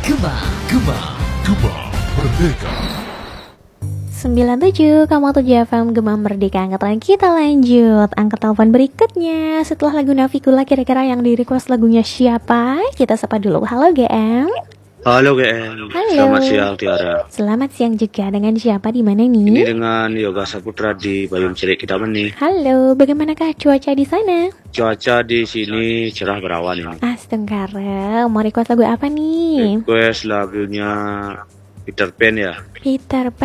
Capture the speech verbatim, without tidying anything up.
Gema, Gema, Gema Merdeka. sembilan tujuh koma tujuh F M Gema Merdeka. Angkatan kita lanjut. Angkat telepon berikutnya. Setelah lagu Navikula, kira-kira yang di request lagunya siapa? Kita sapa dulu. Halo G M. Halo G M. Halo. Selamat siang Tiara. Selamat siang juga. Dengan siapa, di mana nih? Ini dengan Yoga Saputra di Bayung Cilik kita nih. Halo, bagaimanakah cuaca di sana? Cuaca di sini cerah berawan ini. Astengkara, mau request lagu apa nih? Request lagunya Peter Pan ya. Peter Pan.